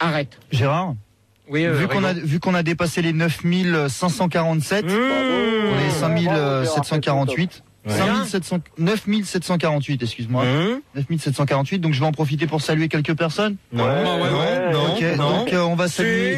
Arrête. Gérard, Oui, vu qu'on a dépassé les 9547, on est 5748. 9748, excuse-moi. 9748, donc je vais en profiter pour saluer quelques personnes. Non. Donc on va saluer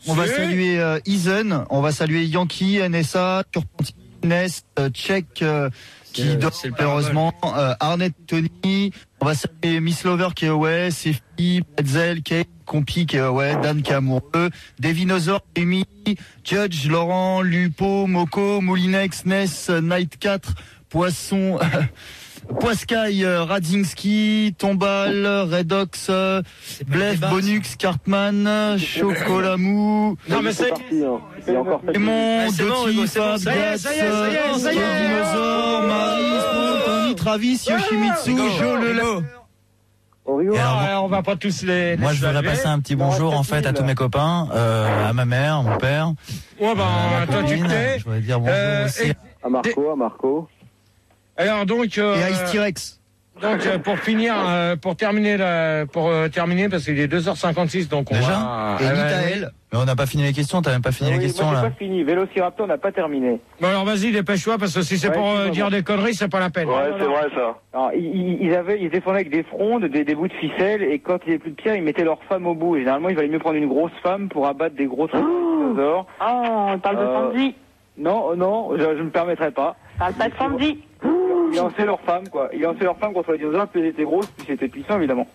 Isen, on va saluer Yankee, NSA, Turpentines, Tchèque, qui dort malheureusement, Arnett Tony, on va saluer Miss Lover qui est ouais, Sefi, Pretzel, Kate, Compi qui est ouais, Dan qui est amoureux, Devinosaur, Amy, Judge, Laurent, Lupo, Moko, Moulinex, Ness, Night 4, Poisson, Poiscaille, Radzinski, Tombal, Redox, Blef, Bonux, Cartman, Chocolamou, Non mais c'est Raymond, Doty, Fab, Gatz, Dinosaure, Maris, Tony, Travis, Yoshimitsu, Jo, le on va pas tous les. Moi, je voudrais passer un petit bonjour en fait à tous mes copains, à ma mère, mon père. Ouais, toi tu te tais. Je voudrais dire bonjour aussi à Marco. Alors donc. et à Ice T-Rex. Donc pour finir, pour terminer, parce qu'il est 2h56, donc on déjà va. Et Nitael. Mais on n'a pas fini les questions, t'as même pas fini les questions moi, là. j'ai pas fini. Vélociraptor, on n'a pas terminé. Bon alors vas-y, dépêche-toi, parce que si c'est pour dire des conneries, c'est pas la peine. Ouais, c'est vrai ça. Alors, ils défendaient avec des frondes, des bouts de ficelle, et quand il n'y avait plus de pierre, ils mettaient leur femme au bout. Et généralement, il valait mieux prendre une grosse femme pour abattre des gros dinosaures. Ah, on parle de Sandy. Non, je me permettrai pas. On parle pas de Sandy. Ils lançaient leur femme, quoi. Ils lançaient leur femme contre les dinosaures, plus ils étaient grosses, plus c'était puissant, évidemment.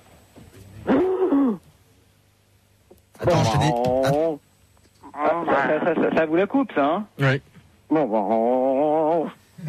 Attends, je te dis. Ça vous la coupe, ça, hein? Oui. Bon.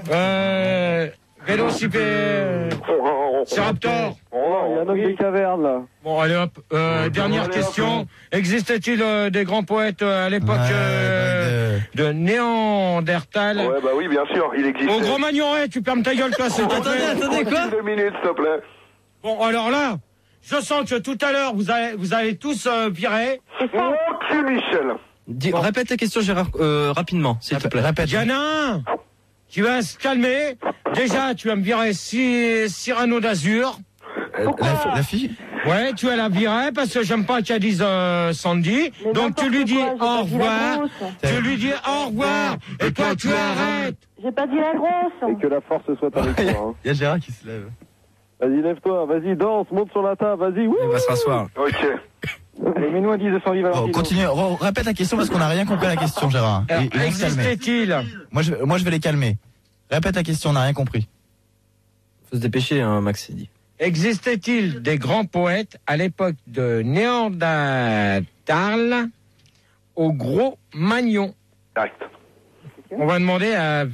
Raptor. Il y a un homme des cavernes, là. Bon, allez hop. Dernière question. Existait-il des grands poètes à l'époque de Néandertal? Ouais, bah oui, bien sûr, il existait. Au Gros-Magnon, tu fermes ta gueule, toi, s'il te plaît. Attendez, quoi? 2 minutes, s'il te plaît. Bon, alors là, je sens que tout à l'heure, vous allez tous virer. Mon cul, Michel. Répète la question, Gérard, rapidement, s'il te plaît. Répète. Yana, tu vas se calmer. Déjà, tu vas me virer Cyrano d'Azur. La fille? Ouais, tu vas la virer parce que j'aime pas qu'elle dise Sandy. Mais donc tu lui dis quoi, au revoir. Tu lui dis au revoir. Et toi, tu arrêtes. J'ai pas dit la grosse. Et que la force soit avec toi, hein. Il y a Gérard qui se lève. Vas-y, lève-toi, vas-y, danse, monte sur la table, vas-y, oui. Il va se rasseoir. Ok. Allez, mets-nous un 10 de Sandy Valentino. Continue, répète la question parce qu'on n'a rien compris à la question, Gérard. Alors, Et on se calme. existait-il Moi, je vais les calmer. Répète la question, on n'a rien compris. Faut se dépêcher, hein, Max s'est dit. Existait-il des grands poètes à l'époque de Néandertal au Gros-Magnon? Direct. On va demander à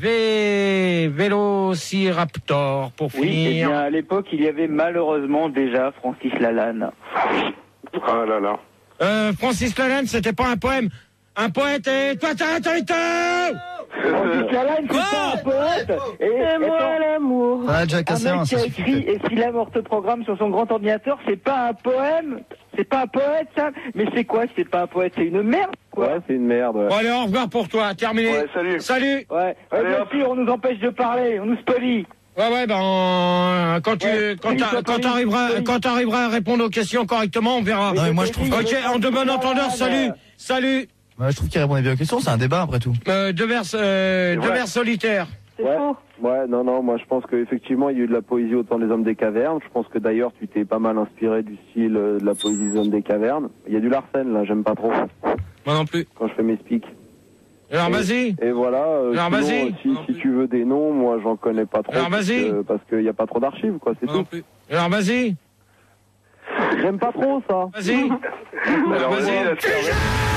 Vélociraptor pour Oui, eh finir. bien, à l'époque, il y avait malheureusement déjà Francis Lalanne. Ah là là. Francis Lalanne, c'était pas un poème. Un poète et toi t'arrêtes. Francis Lalanne, c'est pas un poète. C'est moi l'amour. On a déjà cassé Un un, mec qui ça a suffit. écrit et s'il a orthoprogramme sur son grand ordinateur, c'est pas un poème. C'est pas un poète, ça. Mais c'est quoi si c'est pas un poète? C'est une merde, quoi. Ouais, c'est une merde, ouais. Bon allez, au revoir pour toi, terminé. Ouais, salut. Salut. Ouais, Allez, bien hop. sûr, on nous empêche de parler, on nous spolie. Ouais, quand t'arriveras à répondre aux questions correctement, on verra. Non, mais moi, je trouve Ok, en de bon entendeur, salut. Je trouve qu'il répondait bien aux questions, c'est un débat après tout. Deux vers solitaires. C'est faux. Ouais, non, moi je pense qu'effectivement il y a eu de la poésie au temps des hommes des cavernes. Je pense que d'ailleurs tu t'es pas mal inspiré du style de la poésie des hommes des cavernes. Il y a du Larsen là, j'aime pas trop Moi non plus. quand je fais mes speaks. Alors vas-y. Et voilà, Alors, sinon, vas-y. si tu veux des noms, moi j'en connais pas trop. Alors, vas-y. Parce qu'il y a pas trop d'archives, quoi, c'est Moi non tout. plus. Alors vas-y. J'aime pas trop ça. Vas-y. Alors, Vas-y. vas-y, laisse faire.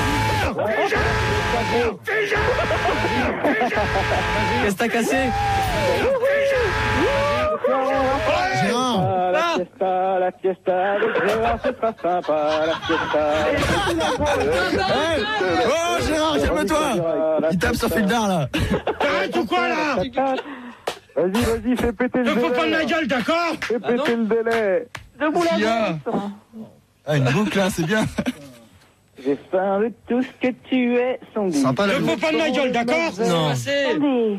Qu'est-ce que t'as cassé? Gérard! La fiesta, le Gérard, c'est pas sympa, la fiesta. Oh Gérard, calme-toi! Il tape sur Fildar là! T'arrêtes ou quoi là? Vas-y, fais péter le Ne délai. faut pas de ma gueule, d'accord? Fais péter le délai. Debout la Sia. grosse. Ah, une boucle là, c'est bien! J'ai faim de tout ce que tu es, Sandy. Sympa la Ne faut pas de ma gueule, d'accord? Non. Attendez.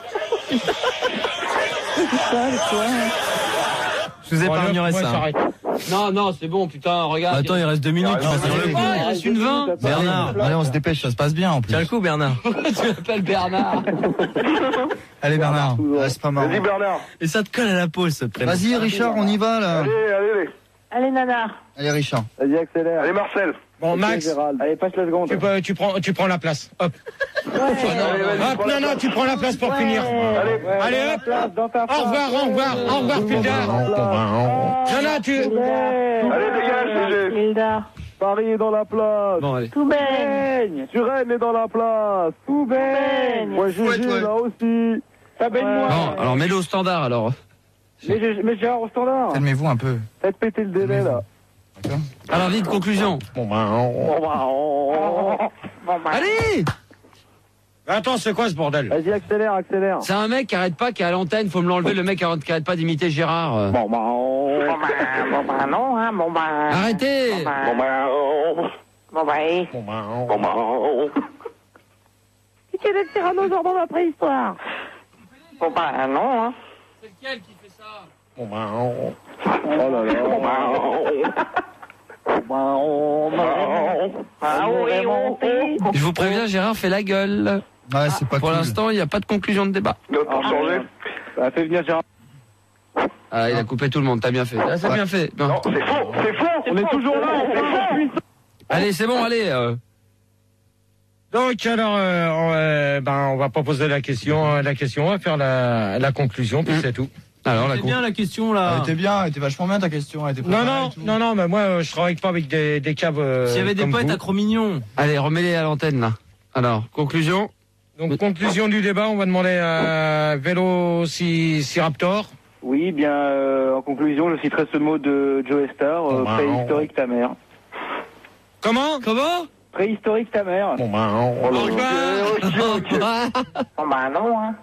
Je vous épargnerai Moi, ça. j'arrête. Non, c'est bon, putain, regarde. Attends, il reste 2 minutes. Il reste une 20. Bernard, allez, on se dépêche, ça se passe bien en plus. Tiens le coup, Bernard. Tu m'appelles Bernard. Allez, Bernard. C'est pas marrant. Vas-y, Bernard. Et ça te colle à la peau, ce prénom. Vas-y, Richard, on y va, là. Allez. Allez, Nana. Allez, Richard. Vas-y, accélère. Allez, Marcel. Bon, Max, Allez, passe la seconde. tu prends la place. Hop. Allez, Hop, non, tu prends la place pour finir. Allez, hop. Dans ta Au revoir, Pildar. Nana, Allez, dégage, GG. Hilda. Paris est dans la place. Bon, allez. Tout baigne. Turenne est dans la place. Tout baigne. Moi, GG, là aussi. Ça baigne-moi. Bon, alors mets-le au standard, alors. Mais Gérard au standard. Calmez-vous un peu. Faites péter le délai, là. Alors, vite, conclusion. Allez! Attends, c'est quoi ce bordel? Vas-y, accélère. C'est un mec qui arrête pas, qui est à l'antenne, faut me l'enlever, le mec qui arrête pas d'imiter Gérard. Non, hein, Arrêtez! Il y a des tyrannosaures dans la préhistoire. Non, hein. C'est lequel qui fait ça? Oh là là. Je vous préviens, Gérard fait la gueule. Ouais, c'est pas Pour cool. l'instant, il n'y a pas de conclusion de débat. Pour changer. Fais venir Gérard. Ah, il a coupé tout le monde, t'as bien fait. Ah, c'est bien fait. Bon. Non, c'est faux. On est toujours là. Allez, c'est bon, allez. Donc alors, on va pas poser la question, on va faire la conclusion, puis c'est tout. Alors, C'est bien la question là. Elle était bien, elle était vachement bien ta question. Elle était Non, mais moi je travaille pas avec des caves. S'il y avait des comme poètes vous. à Cro-Mignon. Allez, remets-les à l'antenne là. Alors, conclusion. Donc conclusion du débat, on va demander à Vélociraptor. Oui, bien, en conclusion, je citerai ce mot de Joe Star, préhistorique ta mère. Comment Préhistorique ta mère. Oh bah non, hein.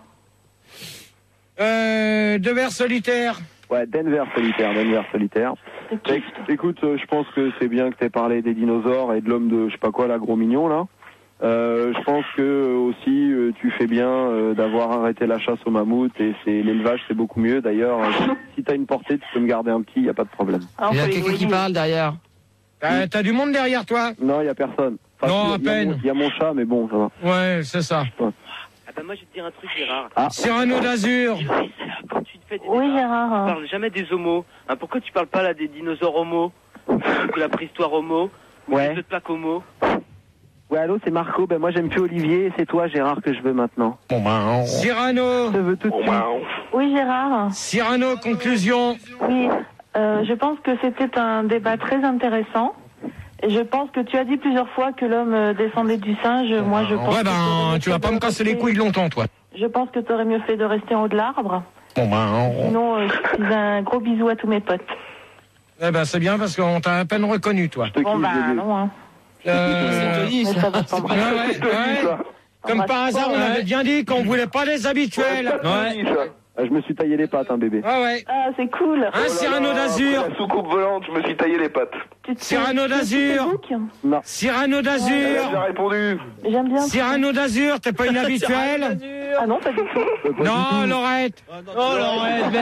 Devers solitaire. Ouais, Denver solitaire. Écoute, je pense que c'est bien que t'aies parlé des dinosaures et de l'homme de, je sais pas quoi, là, gros mignon, là. Je pense que aussi tu fais bien d'avoir arrêté la chasse au mammouth et l'élevage c'est beaucoup mieux. D'ailleurs, si t'as une portée, tu peux me garder un petit, y a pas de problème. Il y a quelqu'un qui parle derrière. T'as du monde derrière toi? Non, y a personne. Enfin, Non, à peine. Il y a mon chat, mais bon, ça va. Ouais, c'est ça. Ah bah moi je vais te dire un truc Gérard. Cyrano d'Azur. Quand tu te fais des Oui, débats, Gérard. tu parles jamais des homos. Hein, pourquoi tu parles pas là des dinosaures homo, de la préhistoire homo, Ouais. des œufs de plaque homo? Ouais, allô, c'est Marco. Ben moi j'aime plus Olivier, et c'est toi Gérard que je veux maintenant. Cyrano. Je veux tout de suite. Oui, Gérard. Cyrano, conclusion. Oui, je pense que c'était un débat très intéressant. Et je pense que tu as dit plusieurs fois que l'homme descendait du singe. Moi, je pense. Ouais, tu vas pas me casser les couilles longtemps, toi. Je pense que tu aurais mieux fait de rester en haut de l'arbre. Sinon, je dis un gros bisou à tous mes potes. Eh ben, c'est bien parce qu'on t'a à peine reconnu, toi. Bon, bah non, hein. C'est Tony, Mais ça. ça va pas mal. Ouais. Comme par hasard, on avait bien dit qu'on voulait pas les habituels. Ouais. Je me suis taillé les pattes, hein, bébé. Ouais. Ah, c'est cool. Un Cyrano d'Azur. La soucoupe volante, je me suis taillé les pattes. Cyrano d'Azur. Non. Cyrano Elle a d'Azur. déjà répondu. J'aime bien. Cyrano d'Azur, t'es pas une habituelle? Ah non, pas du tout. Non, Laurette. Oh, Laurette.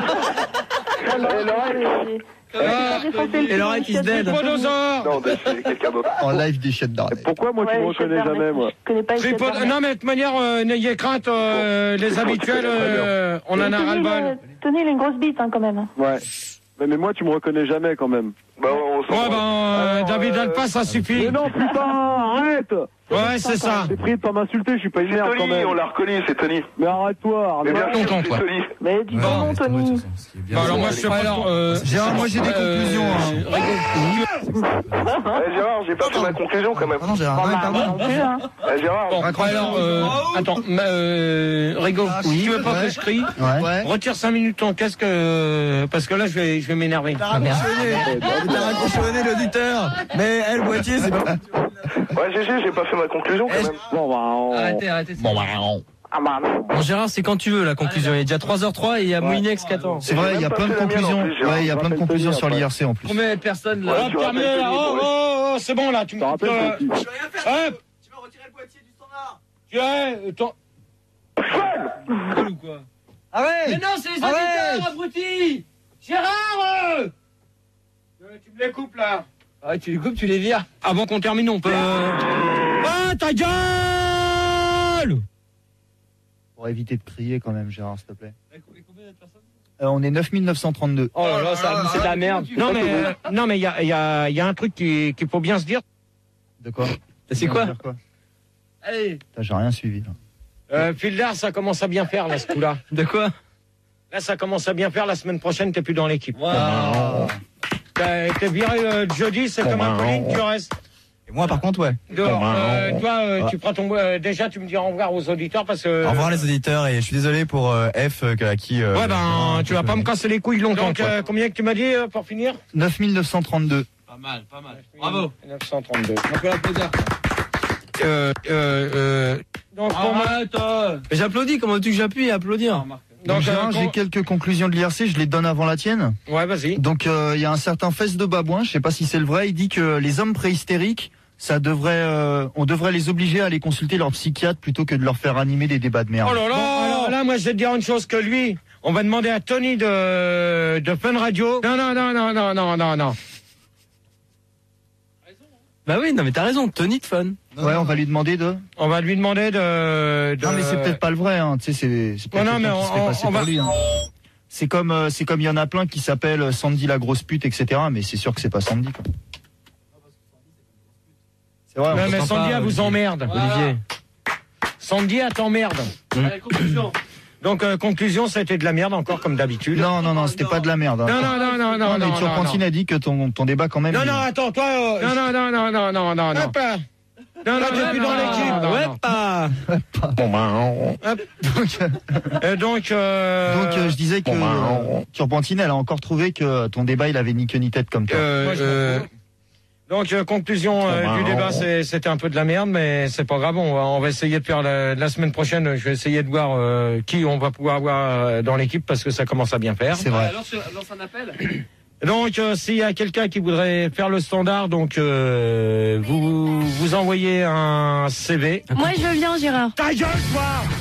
Et Laurette, il se dead. Tripodosaure. Non, c'est quelqu'un d'autre. En live des chiottes d'arrêt. Pourquoi moi tu me reconnais jamais, moi? Je connais pas les Non, mais de toute manière, n'ayez crainte, les habituels, on en a ras-le-bol. Tony, il a une grosse bite, hein, quand même. Ouais. Mais moi tu me reconnais jamais quand même. Bah, on s'en Ouais, va. David Alpa, ça suffit. Mais non, putain, arrête! Ouais, c'est ça. J'ai pris de pas m'insulter, je suis pas une C'est merde quand Tony, même. on l'a reconnu, c'est Tony. Mais arrête-toi, Mais Arnaud. bien sûr, content, c'est toi. Tony. Mais dis ton nom, Tony. Bah, alors, moi, je sais pas. Gérard, moi j'ai des conclusions. Gérard, j'ai pas fait ma conclusion quand même. Ah non, Gérard, non, pardon. Non plus, hein. Gérard, Bon, alors, attends, Rigo, si tu veux pas que je crie, Ouais. retire 5 minutes ton casque, parce que là, je vais m'énerver. T'as raccroché au nez l'auditeur. Mais elle, Boitier, c'est pas. ouais, GG, j'ai pas fait ma conclusion quand même. Bon, bah, Arrêtez. Ah bah non. Bon, Gérard, c'est quand tu veux la conclusion. Il est déjà 3h03 et il y a Mouinex qui attend. C'est vrai, il y a plein de conclusions. Ouais, il y a plein de conclusions sur l'IRC en plus. Combien de personnes là? Hop, terminé, là. Oh, c'est bon, là, tu me... t'en rappelles Hop, Tony. tu vas retirer le boîtier du standard. Ou quoi? Arrête! Mais non, c'est les auditeurs, abrutis! Gérard! Tu me les coupes là. Ouais, tu les coupes, tu les vires. Avant qu'on termine, on peut... Ah, ta gueule! Pour éviter de crier quand même, Gérard, s'il te plaît. On est 9932. Oh là là, c'est de la merde. Non mais il y a un truc qu'il faut bien se dire. De quoi? C'est quoi? Allez. J'ai rien suivi là. Filder, ça commence à bien faire là ce coup-là. De quoi? Là, ça commence à bien faire. La semaine prochaine, t'es plus dans l'équipe. Wow. T'es viré jeudi, c'est comme un Pauline, tu restes. Et moi, par contre, ouais. Toi, tu prends ton... déjà, tu me dis au revoir aux auditeurs parce que... Au revoir les auditeurs et je suis désolé pour F à qui... ouais, tu vas pas me casser les couilles longtemps. Donc, combien que tu m'as dit pour finir? 9932. Pas mal. Bravo. 932. On peut l'applaudir. Donc, pour moi... J'applaudis, comment veux-tu que j'appuie et applaudir? Donc, Gérard, j'ai quelques conclusions de l'IRC, je les donne avant la tienne. Ouais, vas-y. Donc, il y a un certain Fesse de Babouin, je sais pas si c'est le vrai, il dit que les hommes préhystériques, on devrait les obliger à aller consulter leur psychiatre plutôt que de leur faire animer des débats de merde. Oh là là! Bon, alors là, moi, je vais te dire une chose que lui, on va demander à Tony de Fun Radio. Non. Bah oui, non mais t'as raison, Tony de Fun. Ouais, on va lui demander de... On va lui demander de... Non, mais c'est peut-être pas le vrai, hein. Tu sais, c'est peut-être non, mais quelqu'un qui se fait passer pour lui, hein. C'est comme il y en a plein qui s'appellent Sandy la grosse pute, etc. Mais c'est sûr que c'est pas Sandy, quoi. C'est vrai. Non, mais Sandy, elle vous emmerde, Olivier. Sandy, elle t'emmerde. Allez, conclusion. Donc, conclusion, ça a été de la merde encore, comme d'habitude. Non, c'était pas de la merde. Hein. Non, mais Turpentine a dit que ton débat, quand même... Non, attends, toi... Non. Hop là. Non, t'es plus dans l'équipe. Ouais, pas. Donc, je disais que Turpentine, elle a encore trouvé que ton débat, il avait ni queue ni tête comme toi. Donc, conclusion du débat, c'était un peu de la merde, mais c'est pas grave. On va essayer de faire la semaine prochaine. Je vais essayer de voir qui on va pouvoir avoir dans l'équipe parce que ça commence à bien faire. C'est vrai. Lance un appel. Donc, s'il y a quelqu'un qui voudrait faire le standard, donc vous envoyez un CV. Moi, je viens, Gérard. Ta gueule, toi!